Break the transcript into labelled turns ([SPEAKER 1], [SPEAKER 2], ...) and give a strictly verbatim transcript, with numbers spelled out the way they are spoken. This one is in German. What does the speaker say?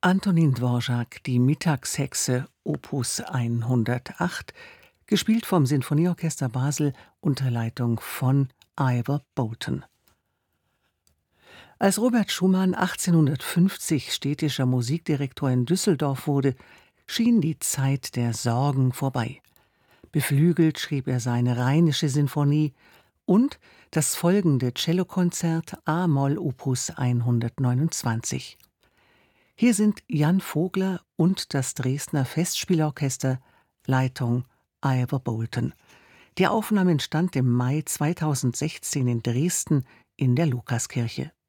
[SPEAKER 1] Antonín Dvořák, die Mittagshexe, Opus hundertacht, gespielt vom Sinfonieorchester Basel unter Leitung von Ivor Bolton. Als Robert Schumann achtzehnhundertfünfzig städtischer Musikdirektor in Düsseldorf wurde, schien die Zeit der Sorgen vorbei. Beflügelt schrieb er seine Rheinische Sinfonie und das folgende Cellokonzert a-Moll Opus hundertneunundzwanzig. Hier sind Jan Vogler und das Dresdner Festspielorchester, Leitung Ivor Bolton. Die Aufnahme entstand im Mai zweitausendsechzehn in Dresden in der Lukaskirche.